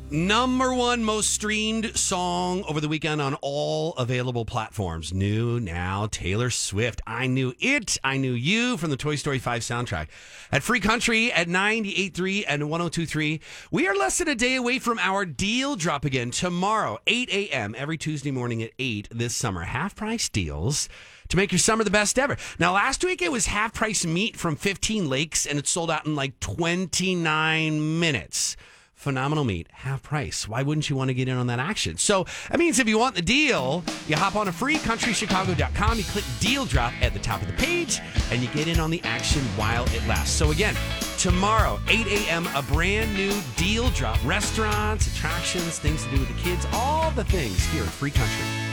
Number one most streamed song over the weekend on all available platforms. New now, Taylor Swift. I Knew It, I Knew You from the Toy Story 5 soundtrack. At Free Country at 98.3 and 102.3. We are less than a day away from our deal drop again tomorrow, 8 a.m. every Tuesday morning at 8 this summer. Half price deals to make your summer the best ever. Now, last week it was half price meat from 15 Lakes and it sold out in like 29 minutes. Phenomenal meat, half price. Why wouldn't you want to get in on that action? So that means if you want the deal, you hop on to freecountrychicago.com, you click deal drop at the top of the page, and you get in on the action while it lasts. So again, tomorrow, 8 a.m., a brand new deal drop. Restaurants, attractions, things to do with the kids, all the things here at Free Country.